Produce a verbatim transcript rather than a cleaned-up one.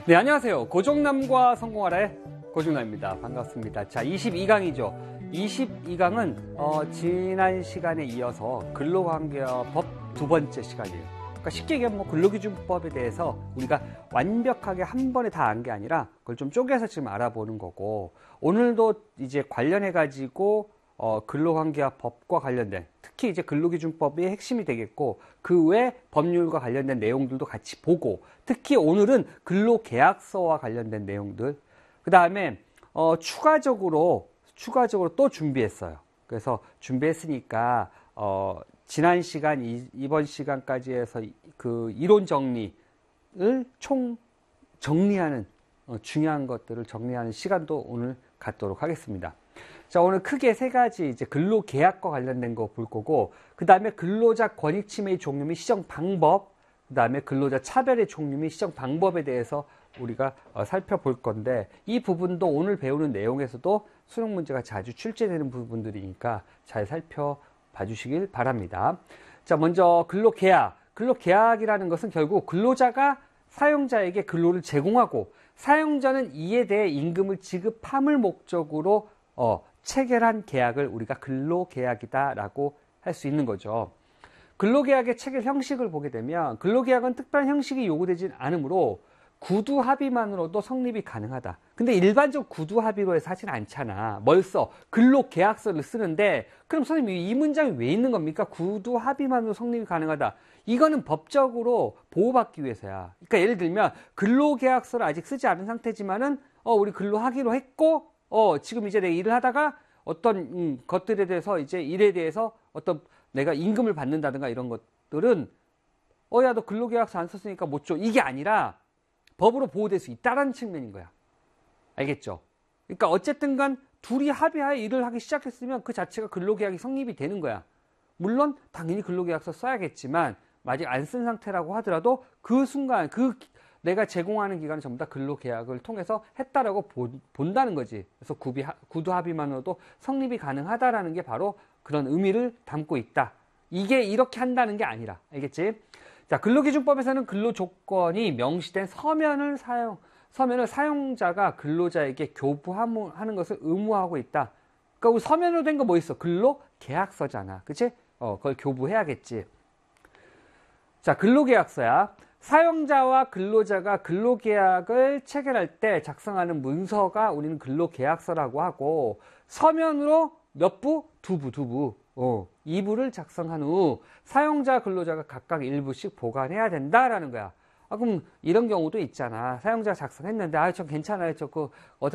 네, 안녕하세요. 고종남과 성공하라의 고종남입니다. 반갑습니다. 자, 이십이 강이죠. 이십이 강은 어, 지난 시간에 이어서 근로관계법 두 번째 시간이에요. 그러니까 쉽게 얘기하면 뭐 근로기준법에 대해서 우리가 완벽하게 한 번에 다 안 게 아니라 그걸 좀 쪼개서 지금 알아보는 거고, 오늘도 이제 관련해가지고 어, 근로관계법과 관련된, 특히 이제 근로기준법이 핵심이 되겠고, 그 외 법률과 관련된 내용들도 같이 보고, 특히 오늘은 근로계약서와 관련된 내용들, 그 다음에 어, 추가적으로 추가적으로 또 준비했어요. 그래서 준비했으니까 어, 지난 시간 이, 이번 시간까지 해서 그 이론 정리를 총 정리하는 어, 중요한 것들을 정리하는 시간도 오늘 갖도록 하겠습니다. 자, 오늘 크게 세 가지 이제 근로계약과 관련된 거 볼 거고, 그 다음에 근로자 권익 침해의 종류 및 시정 방법, 그 다음에 근로자 차별의 종류 및 시정 방법에 대해서 우리가 어, 살펴볼 건데, 이 부분도 오늘 배우는 내용에서도 수능 문제가 자주 출제되는 부분들이니까 잘 살펴봐 주시길 바랍니다. 자, 먼저 근로계약. 근로계약이라는 것은 결국 근로자가 사용자에게 근로를 제공하고 사용자는 이에 대해 임금을 지급함을 목적으로 어, 체결한 계약을 우리가 근로계약이다라고 할 수 있는 거죠. 근로계약의 체결 형식을 보게 되면, 근로계약은 특별한 형식이 요구되지 않으므로 구두 합의만으로도 성립이 가능하다. 근데 일반적 구두 합의로 해서 하진 않잖아. 뭘 써? 근로계약서를 쓰는데, 그럼 선생님 이 문장이 왜 있는 겁니까? 구두 합의만으로 성립이 가능하다. 이거는 법적으로 보호받기 위해서야. 그러니까 예를 들면 근로계약서를 아직 쓰지 않은 상태지만은 어, 우리 근로하기로 했고, 어, 지금 이제 내가 일을 하다가 어떤 음, 것들에 대해서 이제 일에 대해서 어떤 내가 임금을 받는다든가 이런 것들은 어, 야, 너 근로계약서 안 썼으니까 못 줘. 이게 아니라 법으로 보호될 수 있다라는 측면인 거야. 알겠죠? 그러니까 어쨌든 간 둘이 합의하에 일을 하기 시작했으면 그 자체가 근로계약이 성립이 되는 거야. 물론 당연히 근로계약서 써야겠지만 아직 안 쓴 상태라고 하더라도 그 순간 그 내가 제공하는 기간은 전부 다 근로계약을 통해서 했다라고 본, 본다는 거지. 그래서 구비, 구두 합의만으로도 성립이 가능하다라는 게 바로 그런 의미를 담고 있다. 이게 이렇게 한다는 게 아니라. 알겠지? 자, 근로기준법에서는 근로조건이 명시된 서면을 사용, 서면을 사용자가 근로자에게 교부하는 것을 의무화하고 있다. 그러니까 우리 서면으로 된 거 뭐 있어? 근로계약서잖아. 그치? 어, 그걸 교부해야겠지. 자, 근로계약서야. 사용자와 근로자가 근로계약을 체결할 때 작성하는 문서가 우리는 근로계약서라고 하고, 서면으로 몇 부? 두 부, 두 부. 어, 이 부를 작성한 후 사용자, 근로자가 각각 일부씩 보관해야 된다라는 거야. 아, 그럼 이런 경우도 있잖아. 사용자가 작성했는데, 아, 저 괜찮아요. 저 그,